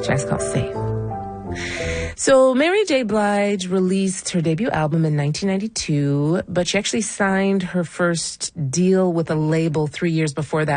track's called Safe. So Mary J. Blige released her debut album in 1992, but she actually signed her first deal with a label 3 years before that